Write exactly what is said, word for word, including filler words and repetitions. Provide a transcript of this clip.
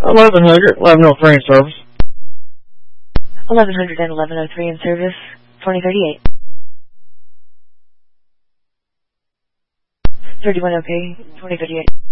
eleven hundred, eleven oh three in service. eleven hundred and eleven oh three in service, twenty thirty-eight. thirty-one okay, twenty thirty-eight.